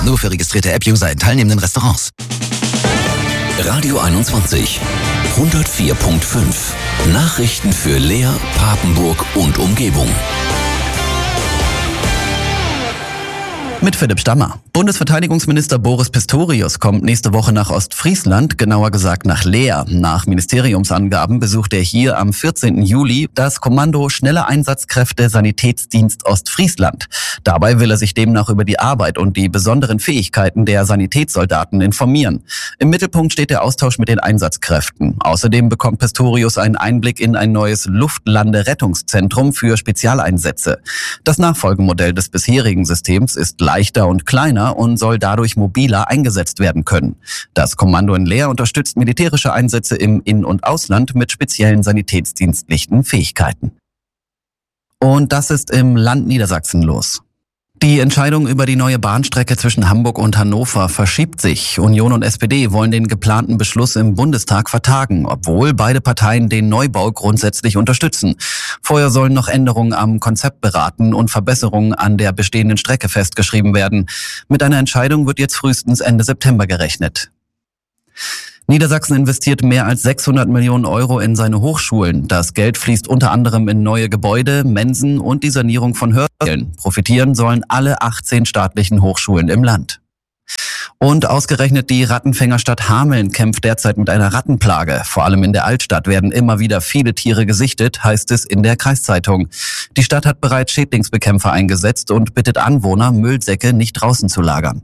Nur für registrierte App-User in teilnehmenden Restaurants. Radio 21 104.5. Nachrichten für Leer, Papenburg und Umgebung. Mit Philipp Stammer. Bundesverteidigungsminister Boris Pistorius kommt nächste Woche nach Ostfriesland, genauer gesagt nach Leer. Nach Ministeriumsangaben besucht er hier am 14. Juli das Kommando Schnelle Einsatzkräfte Sanitätsdienst Ostfriesland. Dabei will er sich demnach über die Arbeit und die besonderen Fähigkeiten der Sanitätssoldaten informieren. Im Mittelpunkt steht der Austausch mit den Einsatzkräften. Außerdem bekommt Pistorius einen Einblick in ein neues Luftlanderettungszentrum für Spezialeinsätze. Das Nachfolgemodell des bisherigen Systems ist leichter und kleiner und soll dadurch mobiler eingesetzt werden können. Das Kommando in Leer unterstützt militärische Einsätze im In- und Ausland mit speziellen sanitätsdienstlichen Fähigkeiten. Und das ist im Land Niedersachsen los. Die Entscheidung über die neue Bahnstrecke zwischen Hamburg und Hannover verschiebt sich. Union und SPD wollen den geplanten Beschluss im Bundestag vertagen, obwohl beide Parteien den Neubau grundsätzlich unterstützen. Vorher sollen noch Änderungen am Konzept beraten und Verbesserungen an der bestehenden Strecke festgeschrieben werden. Mit einer Entscheidung wird jetzt frühestens Ende September gerechnet. Niedersachsen investiert mehr als 600 Millionen Euro in seine Hochschulen. Das Geld fließt unter anderem in neue Gebäude, Mensen und die Sanierung von Hörsälen. Profitieren sollen alle 18 staatlichen Hochschulen im Land. Und ausgerechnet die Rattenfängerstadt Hameln kämpft derzeit mit einer Rattenplage. Vor allem in der Altstadt werden immer wieder viele Tiere gesichtet, heißt es in der Kreiszeitung. Die Stadt hat bereits Schädlingsbekämpfer eingesetzt und bittet Anwohner, Müllsäcke nicht draußen zu lagern.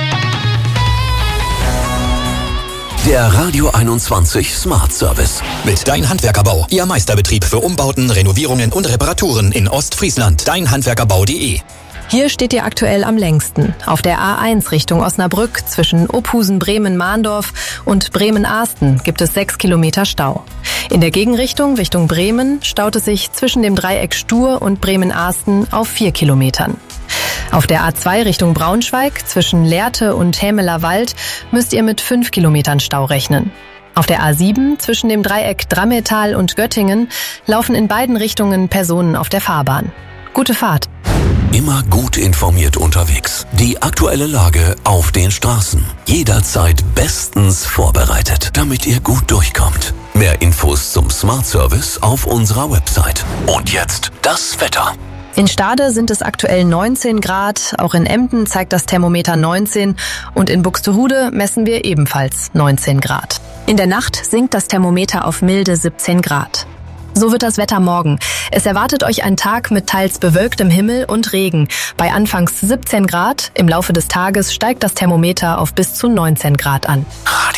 Der Radio 21 Smart Service. Mit Dein Handwerkerbau. Ihr Meisterbetrieb für Umbauten, Renovierungen und Reparaturen in Ostfriesland. Deinhandwerkerbau.de. Hier steht ihr aktuell am längsten. Auf der A1 Richtung Osnabrück zwischen Ophusen, Bremen-Mahndorf und Bremen-Ahsten gibt es 6 Kilometer Stau. In der Gegenrichtung Richtung Bremen staut es sich zwischen dem Dreieck Stur und Bremen-Ahsten auf 4 Kilometern. Auf der A2 Richtung Braunschweig zwischen Lehrte und Hämeler Wald müsst ihr mit 5 Kilometern Stau rechnen. Auf der A7 zwischen dem Dreieck Drammetal und Göttingen laufen in beiden Richtungen Personen auf der Fahrbahn. Gute Fahrt! Immer gut informiert unterwegs. Die aktuelle Lage auf den Straßen. Jederzeit bestens vorbereitet, damit ihr gut durchkommt. Mehr Infos zum Smart Service auf unserer Website. Und jetzt das Wetter. In Stade sind es aktuell 19 Grad, auch in Emden zeigt das Thermometer 19 und in Buxtehude messen wir ebenfalls 19 Grad. In der Nacht sinkt das Thermometer auf milde 17 Grad. So wird das Wetter morgen. Es erwartet euch ein Tag mit teils bewölktem Himmel und Regen. Bei anfangs 17 Grad, im Laufe des Tages steigt das Thermometer auf bis zu 19 Grad an.